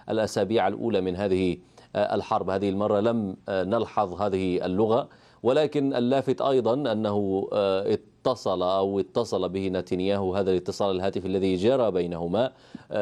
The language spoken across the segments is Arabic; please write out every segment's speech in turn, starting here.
الأسابيع الأولى من هذه الحرب. هذه المرة لم نلحظ هذه اللغة، ولكن اللافت أيضا أنه اتصل به نتنياهو، هذا الاتصال الهاتفي الذي جرى بينهما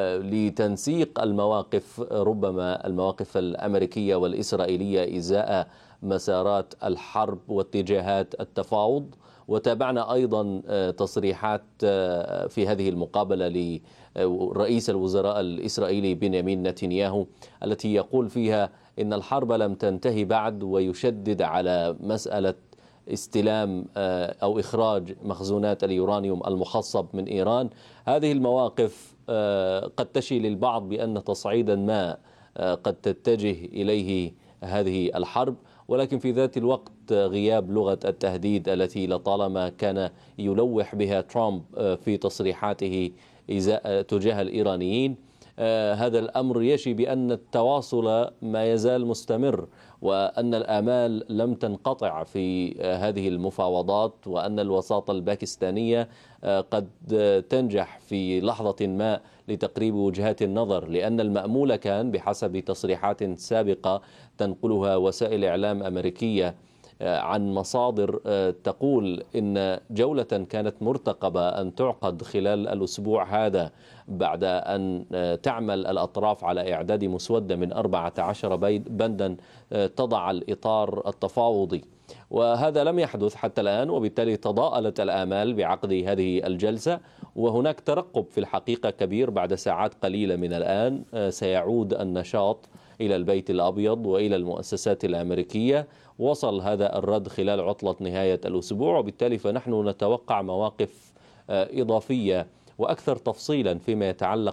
لتنسيق المواقف، ربما المواقف الأمريكية والإسرائيلية إزاء مسارات الحرب واتجاهات التفاوض. وتابعنا أيضا تصريحات في هذه المقابلة لرئيس الوزراء الإسرائيلي بنيامين نتنياهو التي يقول فيها إن الحرب لم تنتهي بعد، ويشدد على مسألة استلام أو إخراج مخزونات اليورانيوم المخصب من إيران. هذه المواقف قد تشي للبعض بأن تصعيدا ما قد تتجه إليه هذه الحرب، ولكن في ذات الوقت غياب لغة التهديد التي لطالما كان يلوح بها ترامب في تصريحاته تجاه الإيرانيين. هذا الأمر يشي بأن التواصل ما يزال مستمر، وأن الآمال لم تنقطع في هذه المفاوضات، وأن الوساطة الباكستانية قد تنجح في لحظة ما لتقريب وجهات النظر، لأن المأمول كان بحسب تصريحات سابقة تنقلها وسائل إعلام أمريكية عن مصادر تقول إن جولة كانت مرتقبة أن تعقد خلال الأسبوع هذا بعد أن تعمل الأطراف على إعداد مسودة من 14 بندا تضع الإطار التفاوضي، وهذا لم يحدث حتى الآن، وبالتالي تضاءلت الآمال بعقد هذه الجلسة. وهناك ترقب في الحقيقة كبير، بعد ساعات قليلة من الآن سيعود النشاط إلى البيت الأبيض وإلى المؤسسات الأمريكية. وصل هذا الرد خلال عطلة نهاية الأسبوع، وبالتالي فنحن نتوقع مواقف إضافية وأكثر تفصيلا فيما يتعلق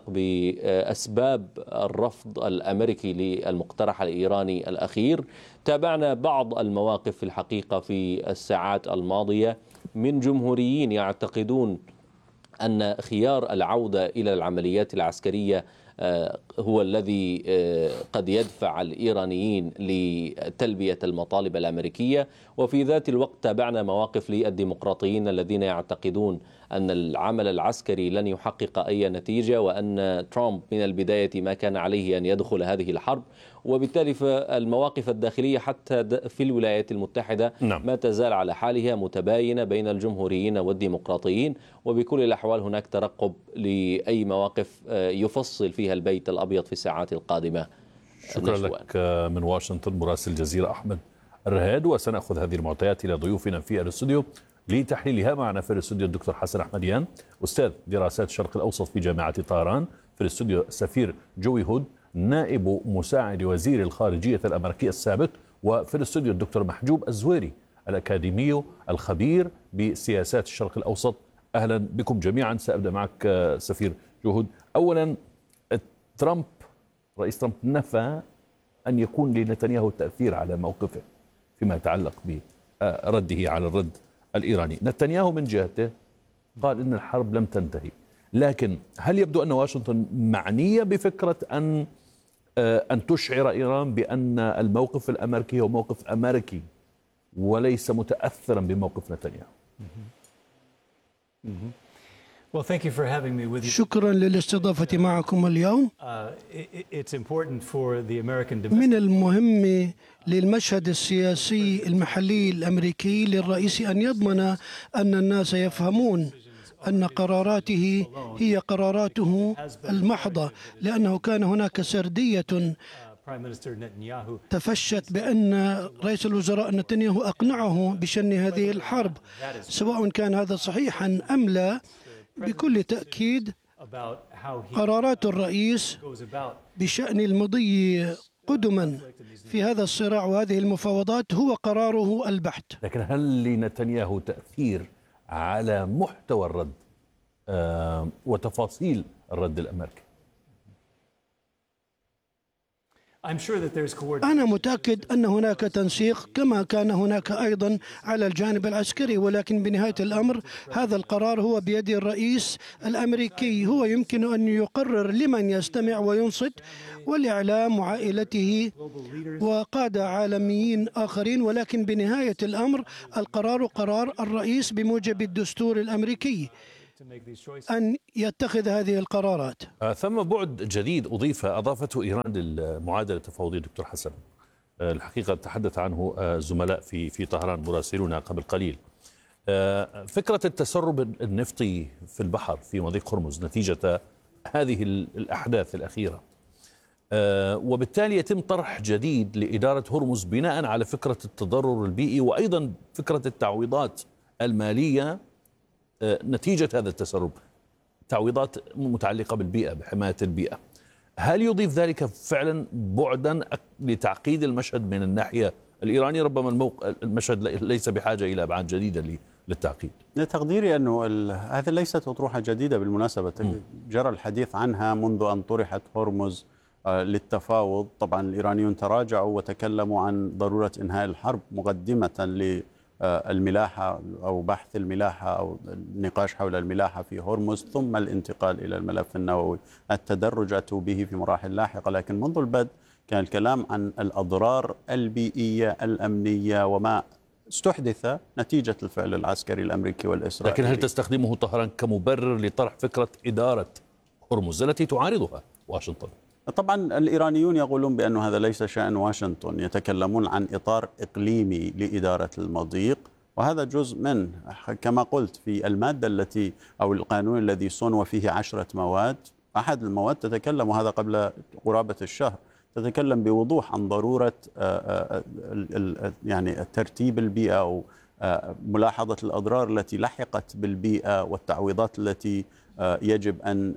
بأسباب الرفض الأمريكي للمقترح الإيراني الأخير. تابعنا بعض المواقف في الحقيقة في الساعات الماضية من جمهوريين يعتقدون أن خيار العودة إلى العمليات العسكرية هو الذي قد يدفع الإيرانيين لتلبية المطالب الأمريكية، وفي ذات الوقت تابعنا مواقف للديمقراطيين الذين يعتقدون أن العمل العسكري لن يحقق أي نتيجة، وأن ترامب من البداية ما كان عليه أن يدخل هذه الحرب. وبالتالي فالمواقف الداخلية حتى في الولايات المتحدة ما تزال على حالها متباينة بين الجمهوريين والديمقراطيين، وبكل الأحوال هناك ترقب لأي مواقف يفصل فيها البيت الأبيض في الساعات القادمة. شكرا لك من واشنطن مراسل الجزيرة أحمد الرهاد. وسنأخذ هذه المعطيات إلى ضيوفنا في الاستوديو لتحليلها. معنا في الاستوديو الدكتور حسن أحمديان أستاذ دراسات الشرق الأوسط في جامعة طهران، في الاستوديو السفير جوي هود نائب مساعد وزير الخارجية الأمريكي السابق، وفي الاستوديو الدكتور محجوب الزويري الأكاديمي الخبير بسياسات الشرق الأوسط. أهلا بكم جميعا. سأبدأ معك سفير جوهود. أولا، رئيس ترامب نفى أن يكون لنتنياهو تأثير على موقفه فيما يتعلق برده على الرد الإيراني. نتنياهو من جهته قال إن الحرب لم تنتهي، لكن هل يبدو أن واشنطن معنية بفكرة أن تشعر إيران بأن الموقف الأمريكي هو موقف أمريكي وليس متأثرا بموقف نتنياهو؟ شكرا للاستضافة معكم اليوم. من المهم للمشهد السياسي المحلي الأمريكي للرئيس أن يضمن أن الناس يفهمون أن قراراته هي قراراته المحضة، لأنه كان هناك سردية تفشت بأن رئيس الوزراء نتنياهو أقنعه بشن هذه الحرب. سواء كان هذا صحيحا أم لا، بكل تأكيد قرارات الرئيس بشأن المضي قدما في هذا الصراع وهذه المفاوضات هو قراره البحت. لكن هل لنتنياهو تأثير على محتوى الرد وتفاصيل الرد الأمريكي؟ أنا متأكد أن هناك تنسيق كما كان هناك أيضا على الجانب العسكري، ولكن بنهاية الأمر هذا القرار هو بيد الرئيس الأمريكي. هو يمكن أن يقرر لمن يستمع وينصت، والإعلام وعائلته وقادة عالميين آخرين، ولكن بنهاية الأمر القرار قرار الرئيس بموجب الدستور الأمريكي. أن يتخذ هذه القرارات. ثم بعد جديد أضافته إيران للمعادلة التفاوضية دكتور حسن، الحقيقة تحدث عنه زملاء في طهران مراسلون قبل قليل. فكرة التسرب النفطي في البحر في مضيق هرمز نتيجة هذه الأحداث الأخيرة، وبالتالي يتم طرح جديد لإدارة هرمز بناء على فكرة التضرر البيئي وأيضا فكرة التعويضات المالية نتيجة هذا التسرب، تعويضات متعلقة بالبيئة بحماية البيئة. هل يضيف ذلك فعلا بعدا لتعقيد المشهد من الناحية الإيرانية؟ ربما المشهد ليس بحاجة إلى أبعاد جديدة للتعقيد. لتقديري أنه هذه ليست أطروحة جديدة بالمناسبة، جرى الحديث عنها منذ أن طرحت هرمز للتفاوض. طبعا الإيرانيون تراجعوا وتكلموا عن ضرورة إنهاء الحرب مقدمة للملاحة أو بحث الملاحة أو النقاش حول الملاحة في هرمز، ثم الانتقال إلى الملف النووي. التدرج أتوا به في مراحل لاحقة، لكن منذ البدء كان الكلام عن الأضرار البيئية الأمنية وما استحدث نتيجة الفعل العسكري الأمريكي والإسرائيلي. لكن هل تستخدمه طهران كمبرر لطرح فكرة إدارة هرمز التي تعارضها واشنطن؟ طبعا الإيرانيون يقولون بأن هذا ليس شأن واشنطن، يتكلمون عن إطار إقليمي لإدارة المضيق، وهذا جزء من كما قلت في المادة التي أو القانون الذي صنوا فيه 10 مواد. أحد المواد تتكلم، وهذا قبل قرابة الشهر، تتكلم بوضوح عن ضرورة يعني ترتيب البيئة أو ملاحظة الأضرار التي لحقت بالبيئة والتعويضات التي يجب أن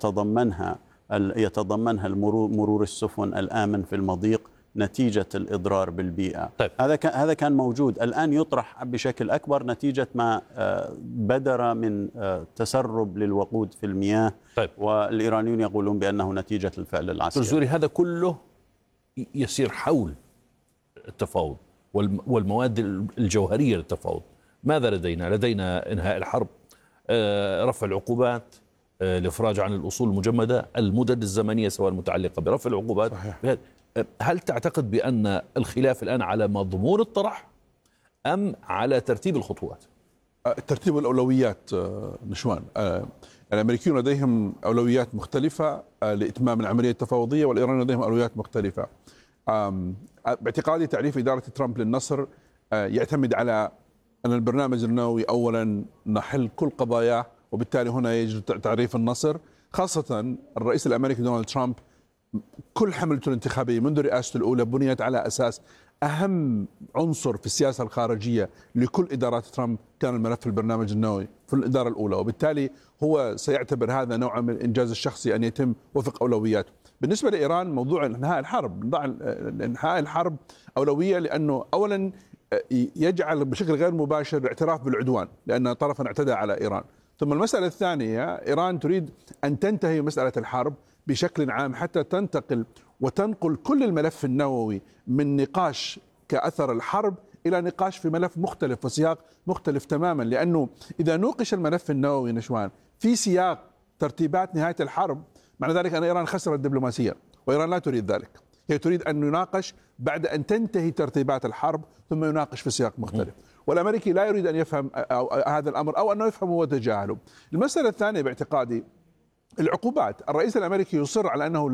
يتضمنها مرور السفن الآمن في المضيق نتيجة الإضرار بالبيئة. طيب. هذا كان موجود، الآن يطرح بشكل أكبر نتيجة ما بدر من تسرب للوقود في المياه. طيب. والإيرانيون يقولون بأنه نتيجة الفعل العسكري. زوري، هذا كله يسير حول التفاوض والمواد الجوهرية للتفاوض. ماذا لدينا؟ لدينا إنهاء الحرب، رفع العقوبات، الإفراج عن الأصول المجمدة، المدد الزمنية سواء المتعلقة برفع العقوبات. صحيح. هل تعتقد بأن الخلاف الآن على مضمون الطرح أم على ترتيب الخطوات؟ ترتيب الأولويات نشوان. الأمريكيون لديهم أولويات مختلفة لإتمام العملية التفاوضية، والإيرانيون لديهم أولويات مختلفة. باعتقادي تعريف إدارة ترامب للنصر يعتمد على أن البرنامج النووي أولا نحل كل قضاياه، وبالتالي هنا يجب تعريف النصر، خاصة الرئيس الأمريكي دونالد ترامب كل حملته الانتخابية منذ رئاسته الأولى بنيت على أساس أهم عنصر في السياسة الخارجية لكل إدارات ترامب كان الملف البرنامج النووي في الإدارة الأولى، وبالتالي هو سيعتبر هذا نوعا من الإنجاز الشخصي أن يتم وفق أولوياته. بالنسبة لإيران موضوع إنهاء الحرب، إنهاء الحرب أولوية، لأنه أولا يجعل بشكل غير مباشر الاعتراف بالعدوان لأن طرفا اعتدى على إيران. ثم المسألة الثانية، إيران تريد أن تنتهي مسألة الحرب بشكل عام حتى تنتقل وتنقل كل الملف النووي من نقاش كأثر الحرب إلى نقاش في ملف مختلف وسياق مختلف تماما، لأنه إذا نوقش الملف النووي نشوان في سياق ترتيبات نهاية الحرب، معنى ذلك أن إيران خسرت دبلوماسيا، وإيران لا تريد ذلك. هي تريد أن يناقش بعد أن تنتهي ترتيبات الحرب ثم يناقش في سياق مختلف، والأمريكي لا يريد أن يفهم هذا الأمر أو أنه يفهمه وتجاهله. المسألة الثانية باعتقادي العقوبات. الرئيس الأمريكي يصر على أنه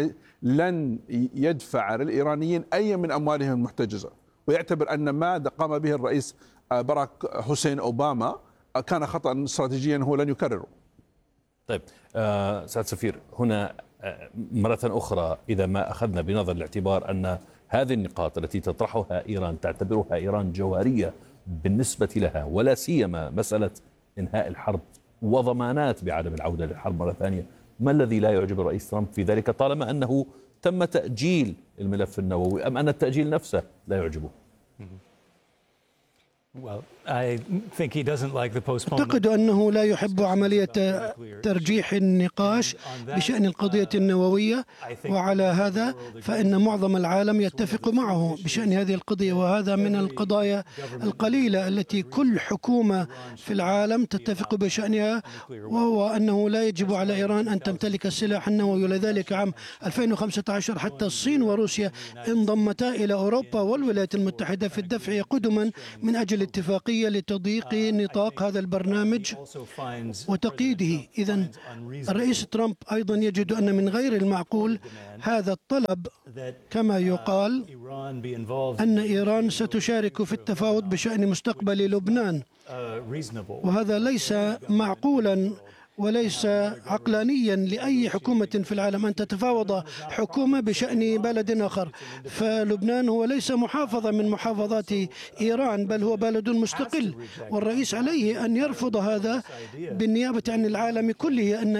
لن يدفع للإيرانيين أي من أموالهم المحتجزة، ويعتبر أن ما قام به الرئيس باراك حسين أوباما كان خطأ استراتيجيا هو لن يكرره. طيب سعد سفير، هنا مرة أخرى إذا ما أخذنا بنظر الاعتبار أن هذه النقاط التي تطرحها إيران تعتبرها إيران جوهرية بالنسبة لها، ولا سيما مسألة إنهاء الحرب وضمانات بعدم العودة للحرب مرة ثانية، ما الذي لا يعجب الرئيس ترامب في ذلك طالما أنه تم تأجيل الملف النووي، أم أن التأجيل نفسه لا يعجبه؟ أعتقد أنه لا يحب عملية ترجيح النقاش بشأن القضية النووية، وعلى هذا فإن معظم العالم يتفق معه بشأن هذه القضية، وهذا من القضايا القليلة التي كل حكومة في العالم تتفق بشأنها، وهو أنه لا يجب على إيران أن تمتلك السلاح النووي. ولذلك عام 2015 حتى الصين وروسيا انضمتا إلى أوروبا والولايات المتحدة في الدفع قدما من أجل الاتفاقية لتضييق نطاق هذا البرنامج وتقييده. إذن الرئيس ترامب أيضا يجد أن من غير المعقول هذا الطلب، كما يقال أن إيران ستشارك في التفاوض بشأن مستقبل لبنان، وهذا ليس معقولا وليس عقلانيا لأي حكومة في العالم أن تتفاوض حكومة بشأن بلد آخر. فلبنان هو ليس محافظة من محافظات إيران، بل هو بلد مستقل، والرئيس عليه أن يرفض هذا بالنيابة عن العالم كله، أن